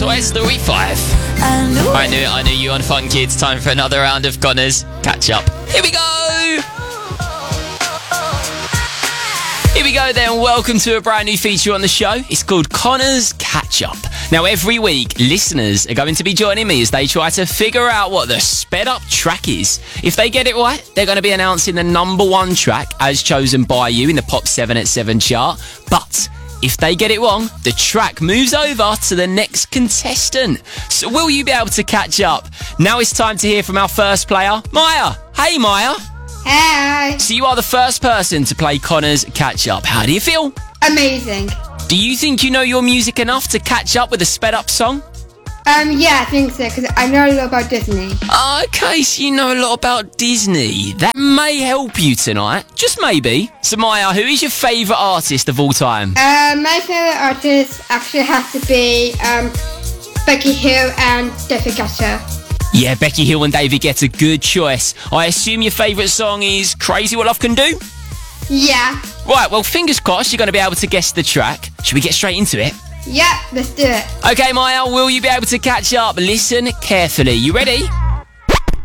Toys Story 5. I knew you on Fun Kids. Time for another round of Connor's Catch Up. Here we go! Here we go then. Welcome to a brand new feature on the show. It's called Connor's Catch Up. Now, every week, listeners are going to be joining me as they try to figure out what the sped up track is. If they get it right, they're going to be announcing the number one track as chosen by you in the Pop 7 at 7 chart. But if they get it wrong, the track moves over to the next contestant. So will you be able to catch up? Now it's time to hear from our first player, Maya. Hey, Maya. Hey. So you are the first person to play Connor's Catch Up. How do you feel? Amazing. Do you think you know your music enough to catch up with a sped up song? Yeah, I think so, because I know a lot about Disney. Okay, so you know a lot about Disney. That may help you tonight. Just maybe. So Maya, who is your favourite artist of all time? My favourite artist actually has to be Becky Hill and David Guetta. Yeah, Becky Hill and David Guetta, good choice. I assume your favourite song is Crazy What Love Can Do? Yeah. Right, well, fingers crossed you're going to be able to guess the track. Should we get straight into it? Yep, let's do it. Okay, Maya, will you be able to catch up? Listen carefully. You ready?